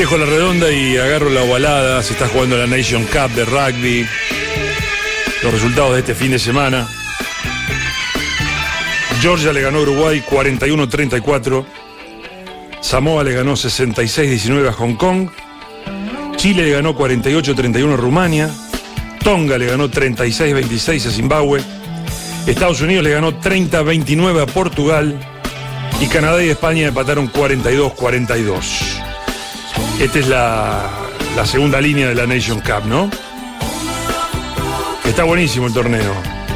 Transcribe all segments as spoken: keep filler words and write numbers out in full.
Dejo la redonda y agarro la ovalada. Se está jugando la Nation Cup de rugby. Los resultados de este fin de semana. Georgia le ganó a Uruguay cuarenta y uno a treinta y cuatro. Samoa le ganó sesenta y seis a diecinueve a Hong Kong. Chile le ganó cuarenta y ocho a treinta y uno a Rumania. Tonga le ganó treinta y seis a veintiséis a Zimbabue. Estados Unidos le ganó treinta a veintinueve a Portugal. Y Canadá y España empataron cuarenta y dos a cuarenta y dos. Esta es la, la segunda línea de la Nation Cup, ¿no? Está buenísimo el torneo.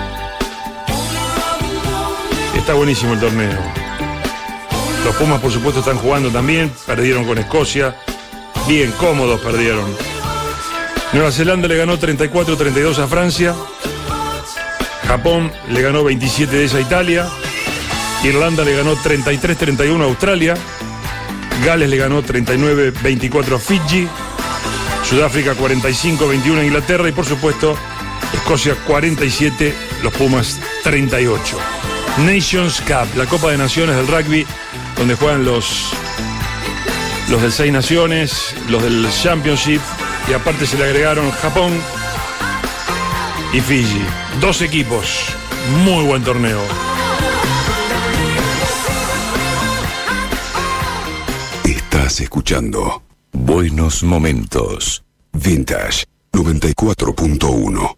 Está buenísimo el torneo. Los Pumas, por supuesto, están jugando también. Perdieron con Escocia. Bien cómodos perdieron. Nueva Zelanda le ganó treinta y cuatro a treinta y dos a Francia. Japón le ganó veintisiete a diez a Italia. Irlanda le ganó treinta y tres a treinta y uno a Australia. Gales le ganó treinta y nueve a veinticuatro a Fiji. Sudáfrica cuarenta y cinco a veintiuno a Inglaterra. Y por supuesto, Escocia cuarenta y siete, los Pumas treinta y ocho. Nations Cup, la Copa de Naciones del rugby, donde juegan los, los del Seis Naciones, los del Championship, y aparte se le agregaron Japón y Fiji. Dos equipos, muy buen torneo. Estás escuchando Buenos Momentos Vintage noventa y cuatro punto uno.